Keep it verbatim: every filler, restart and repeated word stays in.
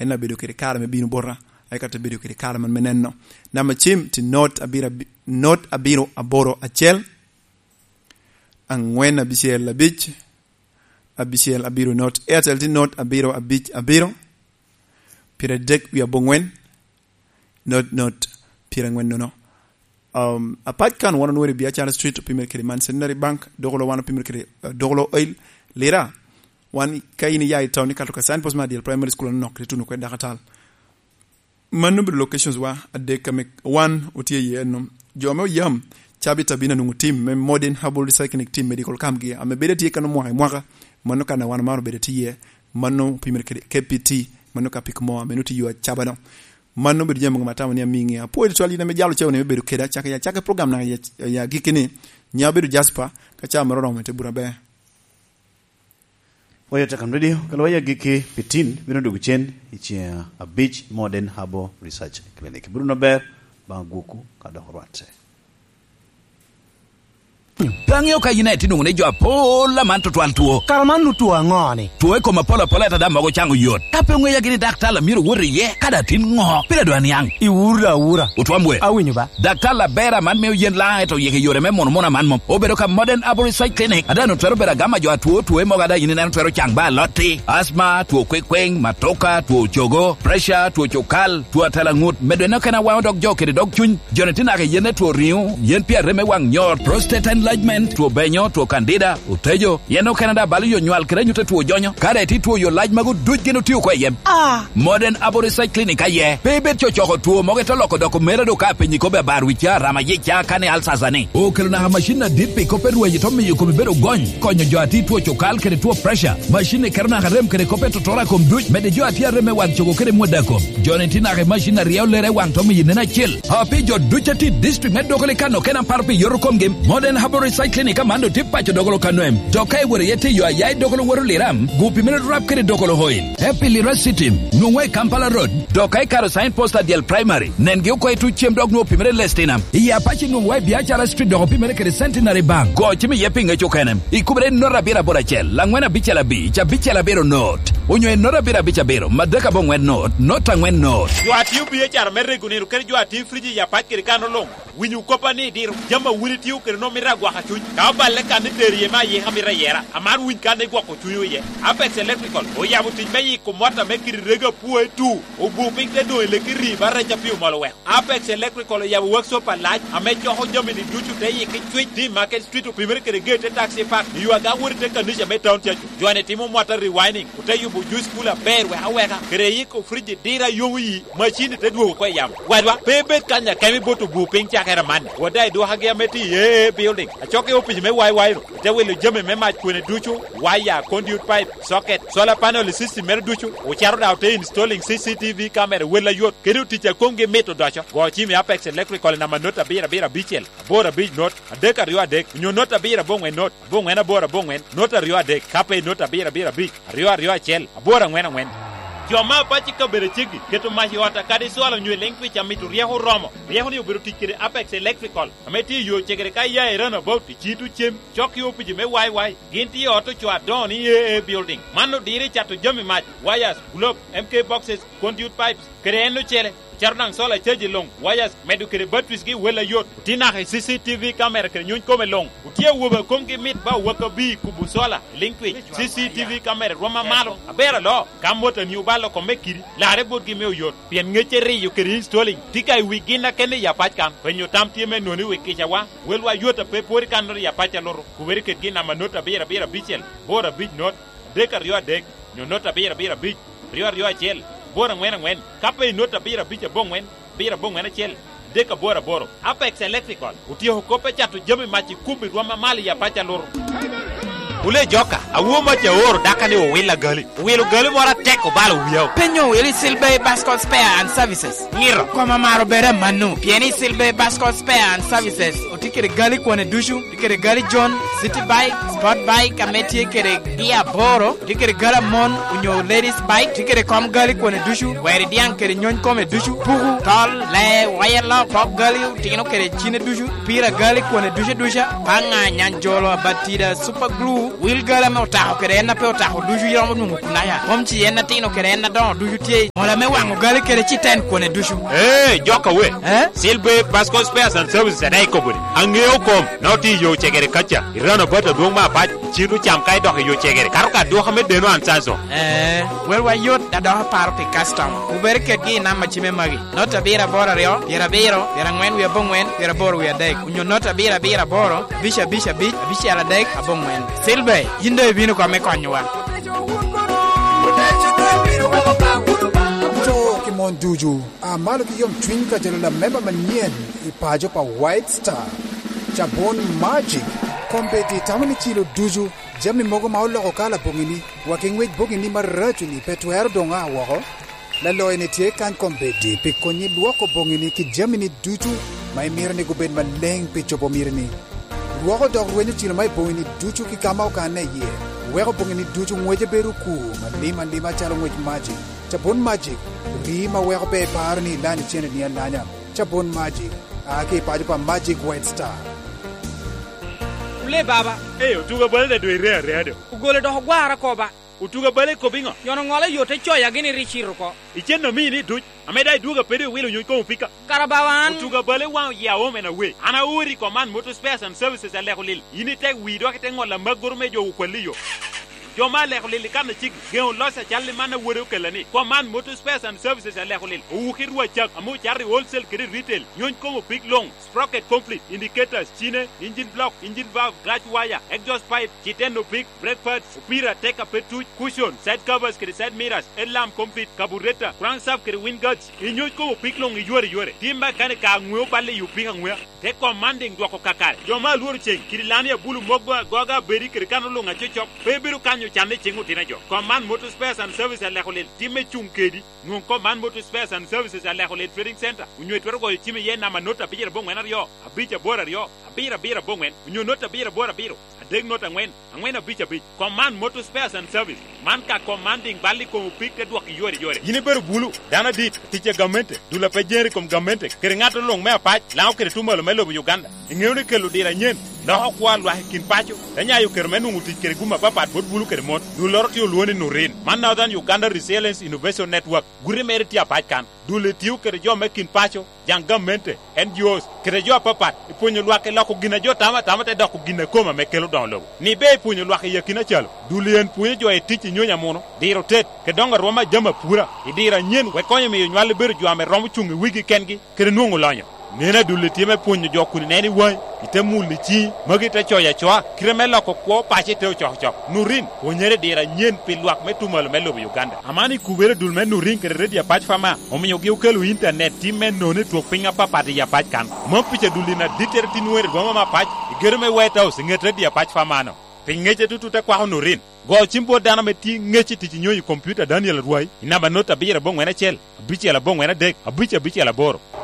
enna bedo kede kara me bino borra ay kata bedo kede kara man menenno nama chim ti not abira not abiro aboro achel angwen abisiel abich abisiel abiro not Airtel ti not abiro abich abiro pira dek wi abongwen not not pira ngwen no no um apat kan wana nori biya Charles Street pimer kede man senary bank dogolo wana pimer kede uh, dogolo oil lera wan kayini yayi tawni kalto ka Saint Paul's Madiel primary school no kretu no ko dakatal manu bi locations wa ade kamek one otie yeno jomo yam chabi tabina nungu team me modern herbal recycling team medical camp gi ame bedeti kanu mo ay mwaka manu kana wana maro bedeti ye manu pimer kede K P T manu ka pikmo amenuti yo chabano manu bi jëm ngama ni mingi apo de twali na me jallo cewne be keda chaka ya chaka programme na ya, ya gikini nyabe du jaspa ka chama ro mete burabe Waya Takan Radio kalwaya giki pitin bino dugu chen ichia a beach modern herbal research clinic Bruno Ber banguku kada horwate Kangyo ka yine tinungu ne jo pola man to twal tuo. Karaman nu tuo ngoni. Tuo ko ma pola pola ta da mago changu yot. Kape ngwe ya gini daktala miru wuri ye kada tin ngo. Pira do anyang. I wura wura. Utwambwe. Awinyu ba. Daktala bera man me yen la to yeke yore me mon mona man mom. Obero ka modern herbal research clinic. Adano twero bera gama jo tuo tuo mo gada yine na twero chang ba lotti. Asma, tuo kwekweng, matoka, tuo chogo, pressure, tuo chokal, tuo talangut. Medwe na kana wa dog jo kede dog chun. Jonetina ke yene tuo riu, yen pia reme wang nyor. Prostate enlargement, tuo benyo, tuo candida, utejo, yeno Canada bali yo nyual kerenyo te tuo jonyo, kare ti tuo yo laj magu duj geno tiyo kwa yem. Ah! Modern herbal research clinic aye. Bebe cho choko tuo moge to loko doko mere do ka penyi kobe barwicha rama yecha kane alsazane. O kele na machine dipi kope ruwe jitomi yu kobe bedo gony. Konyo jo ati tuo chokal kere tuo pressure. Machine kerna harem kere kope tutora kom duj. Mede jo ati reme wang choko kere mweda kom. Jone tina ke machine riau lere wang tomi yinena chill. Hapi jo duja ti district med dokole kano kena parpi yorokom game. Modern herbal research clinic amando tipa cho dogolo kanoem. Dokai wore yete yo ayai dogolo woro liram. Gupi mene rap kere dogolo hoil. Happy Lira City. Nungwe Kampala Road. Dokai karo sign posta diel primary. Nenge uko etu chem dog no pimere lestinam. Iya apache nungwe Biachara Street dogo pimere kere Centenary Bank. Go chimi yepinga chokenem. Ikubere nora bira bora chel. Langwena bicha la bicha bicha la biro not. Unyo nora bira bicha biro. Madeka bongwen not. Nota ngwen not. Yo atiu Biachara mere guniru kere yo atiu friji ya pat kere kano long. Winyu kopani dir jama wuri tiu kere no miragwa hachuny. Kaba leka ni terie ma ye hamira yera. Amar win kane gwa ko chuyo ye. Apex Electrical. O ya buti meyi ko mota me kiri rega puwe tu. O bu ping de do le kiri bara chapiu malwe. Apex Electrical ya workshop alaj ame choho jami ni duchu te ye ki tweet di Market Street o primere kere gate taxi park. You aga wuri te kanisha me town chachu. Joane timo mota rewinding. Ute yu bu juice cooler bear we haweka. Kere yi ko fridge dira yowi machine te do ko yam. Wadwa bebe kanya kemi botu bu ping chakera man. Wadai do hage meti ye building. Achoke opi me wai wai te wele jame me ma kwene duchu wire conduit pipe socket solar panel system mer duchu o charo da te installing C C T V camera wela yot kedu ticha konge meto dacho go chimi Apex Electrical na manota bira bira bichel bora big note adeka rio adek nyo nota bira bongwen note bongwen na bora bongwen nota rio adek kape nota bira bira big rio rio chel bora ngwen ngwen Joma pachi ka bere chigi keto mahi wata kadi swala nywe lengwi cha mitu rieho romo rieho ni ubiru tikiri Apex Electrical ameti yo chegere kai ya erana about chitu chem choki opiji me wai wai ginti auto chwa doni e building mano dire chato jami mach wires globe M K boxes conduit pipes kreno chele charnang sola cheji long wires medu kere batteries gi wela yot tina he C C T V camera kere nyun kome long utie woba kongi mit ba waka bi kubu sola linkwi C C T V camera roma malo abera lo kamota ni ubalo komekiri la rebot gi me yot pien ngecheri yo kere installing tikai wigina kene ya pachkan penyo tamtie me noni wikicha wa welwa yota pe pori kanor ya pacha loro kuberi ket gina manota bera bera bichel bora big not deka rio dek nyo nota bera bera big rio rio chel bora ngwen ngwen kape nota bira bicha bongwen bira bongwen chel deka bora boro Apex Electrical utio kope chatu jami machi kubi rwama mali ya pacha loro Ule joka awu ma che oro dakane o wila gali wilo gali mora teko balo wiyo penyo ili Silbe Bascot Spare and Services ngiro koma maro bere manu pieni Silbe Bascot Spare and Services utikere gali kone dushu tikere gali John City Bike Sport Bike ameti kere dia boro tikere gala mon unyo ladies bike tikere kom gali kone dushu weri dian kere nyon kome dushu pugu tol le wayela pop gali tino kere chine dushu pira gali kone dusha dusha panga nyanjolo batida super glue wil gala me utaho kere na pe utaho duju yomo nungu kunaya komchi yena tino kere na don duju tie mola me wango gali kere chiten kone duju eh joka we eh Silbe Basco Spares and Services and Ecobody angeo kom noti yo chegere kacha irano bota do ma pa chiru cham kai do yo chegere karuka do xame deno an sanso eh wel wa yot da do par pe custom uber ke gi na ma chime magi nota bira bora ryo bira biro bira ngwen wi bongwen bira boro wi dek unyo nota bira bira boro bisha bisha bich bisha la dek abongwen Silbe yinde binu ko me konywa Mon Duju, a malo ki yom twinka jelo la memba manien ipajo pa White Star. Chabon Magic, kompeti tamani chilo Duju, jamni mogo maula okala bongini, wakingwej bongini marajuni petuero donga wako. La loe ne tie kan kompeti, pe konyi luoko bongini ki jamini Duju, mai mirani guben maleng pe chopo mirani. Luoko dog wenye chilo mai bongini Duju ki kama okane ye. Weko bongini Duju mweje beru ku, malima lima chalo mwej Magic. Chabon Magic, Rima weko pe parni lani chene ni alanya. Chabon Magic, ake pajupa Magic White Star. Ule baba. eh utuga bale de do re re do Ugole do gwara ko ba. utuga bale ko bingo Yono ngole yote choya gini richiru ko. icheno mini du ameda duga pede wilo nyo ko fika Karabawan. utuga bale wa ya o mena we ana uri command motor spares and services ale ko lil yini tek wi do ke ngola magor me jo ko liyo jo ma le ko lil kan chig gen lo sa challe mana woro kala ni command motor spares and services ale ko lil o khir wa chak amu charri wholesale credit retail nyon ko big long sprocket complete indicators chine engine block engine valve clutch wire exhaust pipe chiteno big brake pads upira take a petu cushion side covers kre side mirrors headlamp complete carburetor crankshaft kre wind guards nyon ko big long yore yore timba kan ka ngwe balle yu pinga ngwe te commanding do ko kakar jo ma lur cheng kirilani bulu mogba goga beri kre kan lo nga chechop bebiru kan nyo chande chingu tina jo command motor spares and services ale ko lil timme chungkedi non command motor spares and services ale ko lil trading center unyo twero go timme ye na manota bijere bongwen yo abicha bora yo abira bira bongwen unyo nota bira bora biro adeg nota ngwen ngwen abicha bij command motor spares and service man ka commanding bali ko pick ke dwak yore yore yini ber bulu dana dit tiche gamente dula pejeri kom gamente kere ngato long me apach law kere tumalo melo bu Uganda ngewni kelu dira nyen na hokwa lwa kin pacho danya yu kere menu nguti kere guma papat bot bulu kere mot du lorti luoni no rin man now than Uganda Resilience Innovation Network guri meriti apach kan dule tiu kere jo mekin pacho jang gamente N G Os kere jo papat iponyo lwa ke lako gina jo tama tama te dako gina koma mekelo don lobo ni be iponyo lwa ke yakina chalo dule en punyo jo e tichi nyonya mono diro tet ke donga roma jama pura idira nyen we konyo me nywale beru jo ame romu chungi wigi kengi kere nungu lonyo nena dule tieme punyo jo kuni neni wai itemu lichi magi te choya choa kiremela ko ko pache te cho cho nurin wonyere dira nyen pilwak metumal melo Uganda amani kubere dul men nurin kere redia patch fama ominyo gi ukelu internet timen no ne tok pinga papa de ya patch kan mo piche dulina diterti nuer goma ma patch germe white house nget redia patch fama no pingeche tutu te kwa nurin go chimbo dana meti ngechi ti nyoyi computer Daniel Ruai inaba nota bira bongwena chel biche la bongwena dek abiche biche la boro